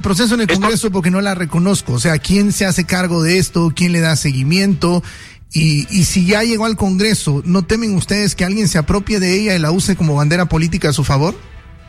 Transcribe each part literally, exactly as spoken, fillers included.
proceso en el esto... Congreso porque no la reconozco. O sea, ¿quién se hace cargo de esto? ¿Quién le da seguimiento? Y, y si ya llegó al Congreso, ¿no temen ustedes que alguien se apropie de ella y la use como bandera política a su favor?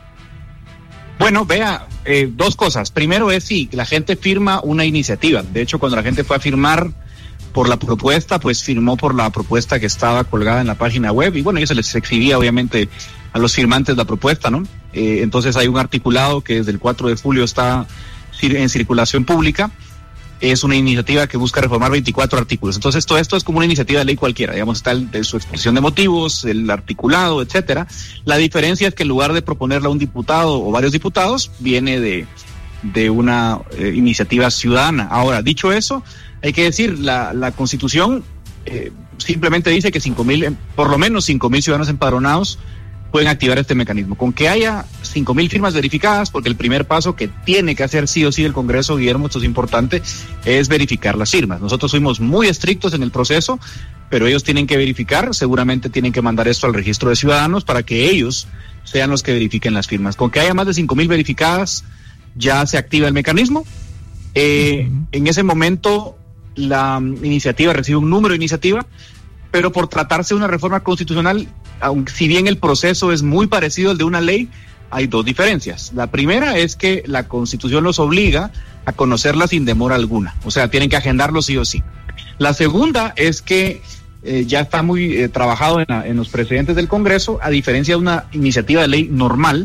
Bueno, vea, eh, dos cosas. Primero es sí, la gente firma una iniciativa. De hecho, cuando la gente fue a firmar por la propuesta, pues firmó por la propuesta que estaba colgada en la página web. Y bueno, eso se les exhibía obviamente a los firmantes la propuesta, ¿no? Eh, entonces hay un articulado que desde el cuatro de julio está en circulación pública. Es una iniciativa que busca reformar veinticuatro artículos. Entonces todo esto es como una iniciativa de ley cualquiera. Digamos, está el, de su exposición de motivos, el articulado, etcétera. La diferencia es que en lugar de proponerla a un diputado o varios diputados, viene de, de una eh, iniciativa ciudadana. Ahora, dicho eso, hay que decir, la, la Constitución eh, simplemente dice que cinco mil, por lo menos cinco mil ciudadanos empadronados pueden activar este mecanismo. Con que haya cinco mil firmas verificadas, porque el primer paso que tiene que hacer sí o sí el Congreso, Guillermo, esto es importante, es verificar las firmas. Nosotros fuimos muy estrictos en el proceso, pero ellos tienen que verificar, seguramente tienen que mandar esto al registro de ciudadanos para que ellos sean los que verifiquen las firmas. Con que haya más de cinco mil verificadas, ya se activa el mecanismo. Eh, uh-huh. En ese momento, la iniciativa recibe un número de iniciativa, pero por tratarse de una reforma constitucional, aunque si bien el proceso es muy parecido al de una ley, hay dos diferencias. La primera es que la Constitución los obliga a conocerla sin demora alguna, o sea, tienen que agendarlo sí o sí. La segunda es que eh, ya está muy eh, trabajado en, la, en los precedentes del Congreso, a diferencia de una iniciativa de ley normal.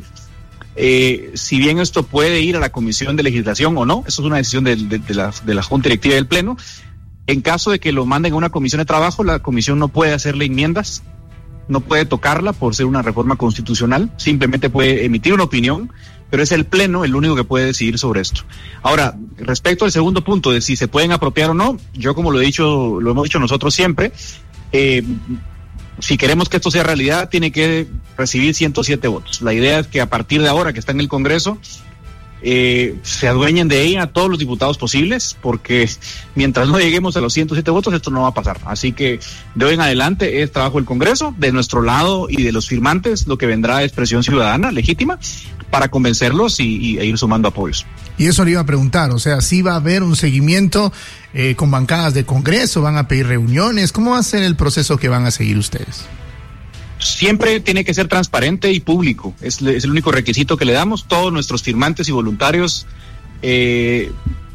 Eh, si bien esto puede ir a la Comisión de Legislación o no, eso es una decisión de, de, de, la, de la Junta Directiva del Pleno. En caso de que lo manden a una comisión de trabajo, la comisión no puede hacerle enmiendas, no puede tocarla por ser una reforma constitucional, simplemente puede emitir una opinión, pero es el Pleno el único que puede decidir sobre esto. Ahora, respecto al segundo punto de si se pueden apropiar o no, yo como lo he dicho, lo hemos dicho nosotros siempre, eh, si queremos que esto sea realidad, tiene que recibir ciento siete votos. La idea es que a partir de ahora que está en el Congreso, Eh, se adueñen de ella todos los diputados posibles, porque mientras no lleguemos a los ciento siete votos, esto no va a pasar. Así que de hoy en adelante es trabajo del Congreso, de nuestro lado y de los firmantes, lo que vendrá es presión ciudadana legítima para convencerlos y, y e ir sumando apoyos. Y eso le iba a preguntar, o sea, si va a haber un seguimiento eh, con bancadas de Congreso, van a pedir reuniones, ¿cómo va a ser el proceso que van a seguir ustedes? Siempre tiene que ser transparente y público, es, es el único requisito que le damos. Todos nuestros firmantes y voluntarios eh,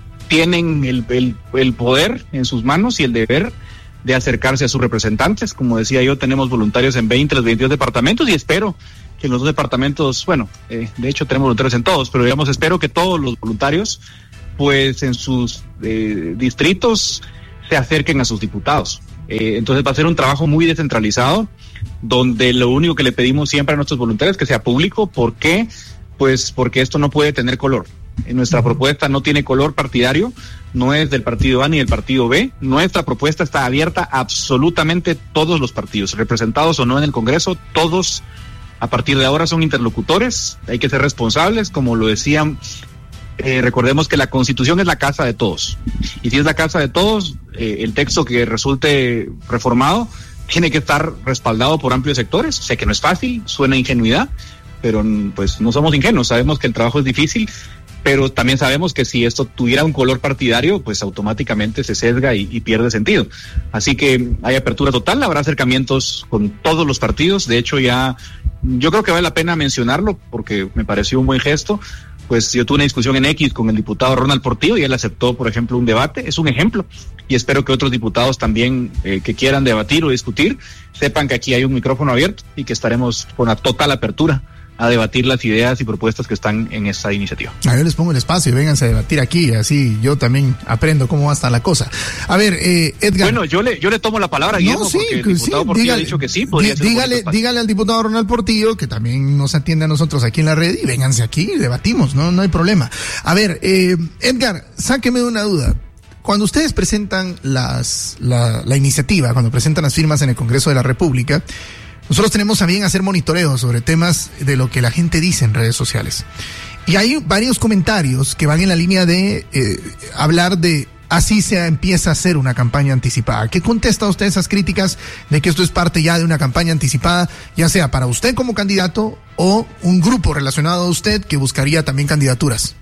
tienen el, el, el poder en sus manos y el deber de acercarse a sus representantes. Como decía yo, tenemos voluntarios en veinte, los veintidós departamentos y espero que en los dos departamentos, bueno, eh, de hecho tenemos voluntarios en todos, pero digamos, espero que todos los voluntarios, pues en sus eh, distritos se acerquen a sus diputados. Eh, entonces va a ser un trabajo muy descentralizado, donde lo único que le pedimos siempre a nuestros voluntarios es que sea público. ¿Por qué? Pues porque esto no puede tener color. En nuestra propuesta no tiene color partidario, no es del partido A ni del partido B. Nuestra propuesta está abierta a absolutamente todos los partidos, representados o no en el Congreso. Todos a partir de ahora son interlocutores, hay que ser responsables, como lo decían. Eh, recordemos que la Constitución es la casa de todos, y si es la casa de todos, eh, el texto que resulte reformado tiene que estar respaldado por amplios sectores. Sé que no es fácil, suena ingenuidad, pero pues no somos ingenuos, sabemos que el trabajo es difícil, pero también sabemos que si esto tuviera un color partidario, pues automáticamente se sesga y, y pierde sentido. Así que hay apertura total, habrá acercamientos con todos los partidos. De hecho, ya yo creo que vale la pena mencionarlo porque me pareció un buen gesto. Pues yo tuve una discusión en X con el diputado Ronald Portillo y él aceptó, por ejemplo, un debate. Es un ejemplo, y espero que otros diputados también eh, que quieran debatir o discutir sepan que aquí hay un micrófono abierto y que estaremos con la total apertura a debatir las ideas y propuestas que están en esta iniciativa. A ver, les pongo el espacio y vénganse a debatir aquí, así yo también aprendo cómo va a estar la cosa. A ver, eh, Edgar. Bueno, yo le yo le tomo la palabra a Guillermo, no, sí, porque el diputado sí, Portillo dígale, ha dicho que sí. Dí, dígale, dígale al diputado Ronald Portillo, que también nos atiende a nosotros aquí en la red, y vénganse aquí y debatimos, no, no hay problema. A ver, eh, Edgar, sáqueme de una duda. Cuando ustedes presentan las la, la iniciativa, cuando presentan las firmas en el Congreso de la República, nosotros tenemos también hacer monitoreo sobre temas de lo que la gente dice en redes sociales. Y hay varios comentarios que van en la línea de eh, hablar de así se empieza a hacer una campaña anticipada. ¿Qué contesta usted a esas críticas de que esto es parte ya de una campaña anticipada, ya sea para usted como candidato o un grupo relacionado a usted que buscaría también candidaturas?